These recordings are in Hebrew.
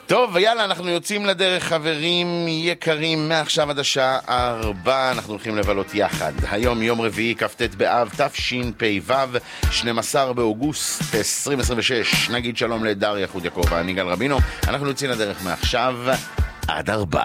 טוב, יאללה, אנחנו יוצאים לדרך, חברים יקרים, מעכשיו עד השעה 4, אנחנו הולכים לבלות יחד. היום יום רביעי, כ"ט באב, תשפ"ו, 12 באוגוסט 2026. נגיד שלום לדריה חוד יעקב, אני גל רבינו. אנחנו יוצאים לדרך מעכשיו עד 4.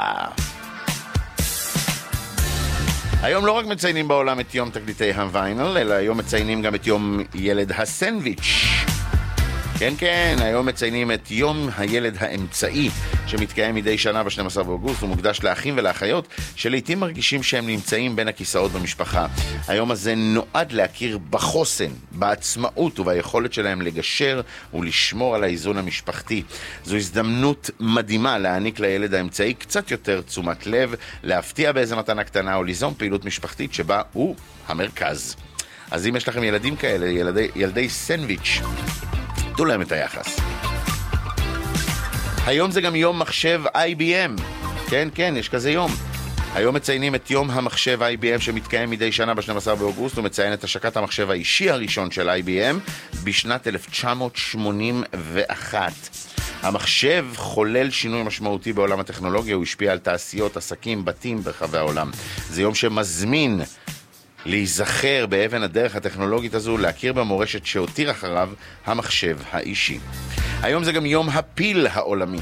היום לא רק מציינים בעולם את יום תקליטי הוויינל, אלא היום מציינים גם את יום ילד הסנדוויץ'. כן, כן, היום מציינים את יום הילד האמצעי, שמתקיים מדי שנה ב-12 באוגוסט, הוא מוקדש לאחים ולאחיות, שלעיתים מרגישים שהם נמצאים בין הכיסאות במשפחה. היום הזה נועד להכיר בחוסן, בעצמאות וביכולת שלהם לגשר ולשמור על האיזון המשפחתי. זו הזדמנות מדהימה להעניק לילד האמצעי קצת יותר תשומת לב, להפתיע באיזה מתנה קטנה או ליזום פעילות משפחתית שבה הוא המרכז. אז אם יש לכם ילדים כאלה, ילדי סנדוויץ', תנו להם את היחס. היום זה גם יום מחשב IBM. כן, כן, יש כזה יום. היום מציינים את יום המחשב IBM שמתקיים מדי שנה ב-12 באוגוסט. הוא מציין את השקת המחשב האישי הראשון של IBM בשנת 1981. המחשב חולל שינוי משמעותי בעולם הטכנולוגיה, הוא השפיע על תעשיות, עסקים, בתים ברחבי העולם. זה יום שמזמין להיזכר באבן הדרך הטכנולוגית הזו, להכיר במורשת שהותיר אחריו המחשב האישי. היום זה גם יום הפיל העולמי.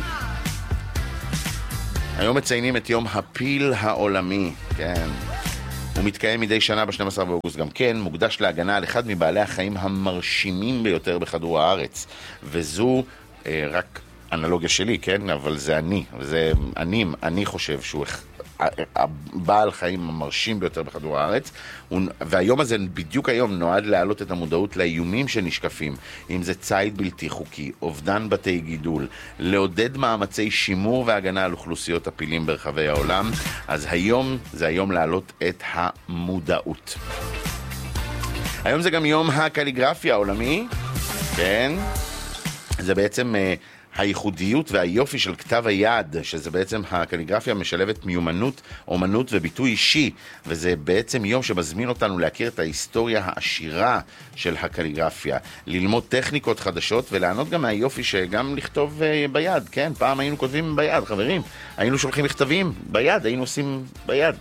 היום מציינים את יום הפיל העולמי, כן. הוא מתקיים מדי שנה ב-12 באוגוסט גם כן, מוקדש להגנה על אחד מבעלי החיים המרשימים ביותר בכדור הארץ. וזו רק אנלוגיה שלי, כן? אבל זה אני חושב שהוא הבעל חיים המרשים ביותר בכדור הארץ, והיום הזה, בדיוק היום, נועד להעלות את המודעות לאיומים שנשקפים, אם זה ציד בלתי חוקי, אובדן בתי גידול, לעודד מאמצי שימור והגנה על אוכלוסיות הפילים ברחבי העולם. אז היום זה היום להעלות את המודעות. היום זה גם יום הקליגרפיה העולמי, כן? זה בעצם הייחודיות והיופי של כתב היד, שזה בעצם הקליגרפיה משלבת מיומנות, אומנות וביטוי אישי, וזה בעצם יום שמזמין אותנו להכיר את ההיסטוריה העשירה של הקליגרפיה, ללמוד טכניקות חדשות ולענות גם מהיופי שגם לכתוב ביד, כן? פעם היינו כותבים ביד, חברים, היינו שולחים מכתבים ביד, היינו עושים ביד,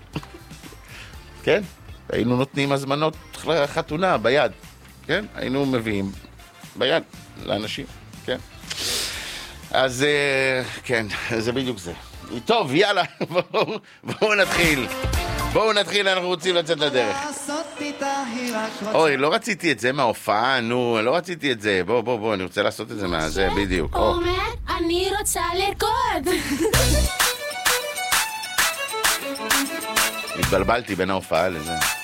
כן? היינו נותנים הזמנות חתונה ביד, כן? היינו מביאים ביד לאנשים, כן? אז כן, זה בדיוק זה. טוב, יאללה, בואו נתחיל, אנחנו רוצים לצאת לדרך. אוי, לא רציתי את זה מההופעה, לא רציתי את זה. בוא, אני רוצה לעשות את זה מהזה, בדיוק. עומר, אני רוצה לרקוד. התבלבלתי בין ההופעה לזה.